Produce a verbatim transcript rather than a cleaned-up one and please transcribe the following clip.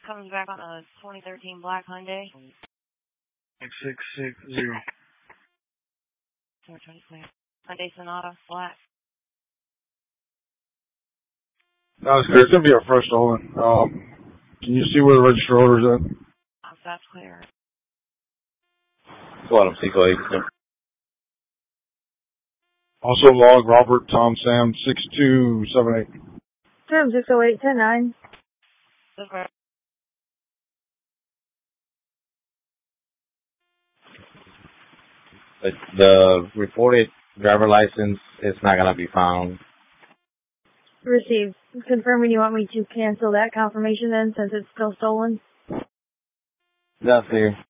Comes back on a twenty thirteen black Hyundai. six six zero. Hyundai Sonata, black. No, it's good. It's going to be a fresh stolen. Um, can you see where the register order is at? Oh, that's clear. Go on, Seco eight. Also log Robert Tom Sam six two seven eight. Sam six oh eight ten nine. Okay. The, the reported driver license is not going to be found. Received. Confirming you want me to cancel that confirmation then since it's still stolen? That's clear.